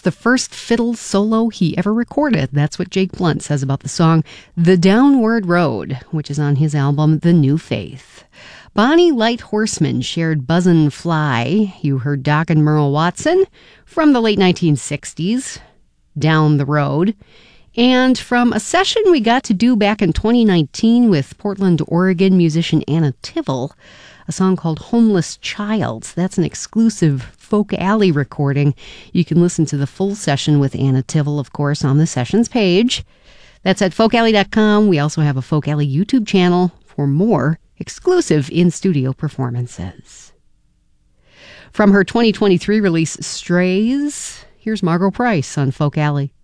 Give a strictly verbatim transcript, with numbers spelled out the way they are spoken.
the first fiddle solo he ever recorded. That's what Jake Blunt says about the song The Downward Road, which is on his album The New Faith. Bonnie Light Horseman shared Buzzin' Fly. You heard Doc and Merle Watson from the late nineteen sixties, Down the Road. And from a session we got to do back in twenty nineteen with Portland, Oregon musician Anna Tivell, a song called Homeless Child. That's an exclusive Folk Alley recording. You can listen to the full session with Anna Tivell, of course, on the sessions page. That's at folk alley dot com. We also have a Folk Alley YouTube channel for more exclusive in-studio performances. From her twenty twenty-three release, Strays, here's Margo Price on Folk Alley.